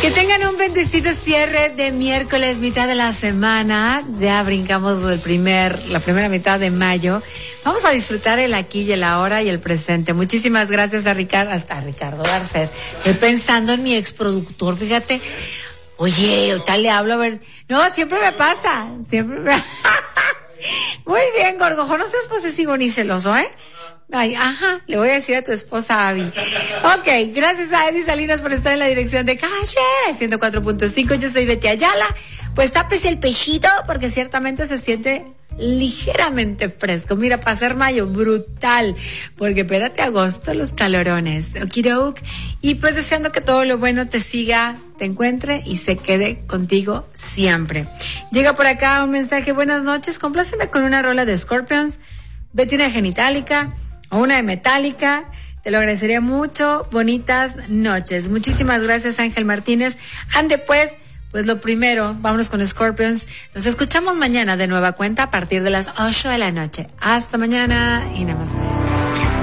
Que tengan un bendecido cierre de miércoles, mitad de la semana. Ya brincamos la primera mitad de mayo. Vamos a disfrutar el aquí y el ahora y el presente. Muchísimas gracias a Ricardo Garcés. Estoy pensando en mi exproductor, fíjate. Oye, tal le hablo, a ver. No, siempre me pasa. Muy bien, Gorgojo, no seas posesivo ni celoso, ¿eh? Ay, ajá, le voy a decir a tu esposa Abby. Ok, gracias a Eddie Salinas por estar en la dirección de Calle 104.5. Yo soy Betty Ayala. Pues tápese el pechito porque ciertamente se siente ligeramente fresco. Mira, para ser mayo, brutal. Porque espérate agosto, los calorones. Okidok. Y pues deseando que todo lo bueno te siga, te encuentre y se quede contigo siempre. Llega por acá un mensaje. Buenas noches, compláceme con una rola de Scorpions. Betty, una Genitalica o una de Metallica, te lo agradecería mucho. Bonitas noches. Muchísimas gracias, Ángel Martínez. Ande pues lo primero, vámonos con Scorpions. Nos escuchamos mañana de nueva cuenta a partir de las 8 de la noche. Hasta mañana y namaste.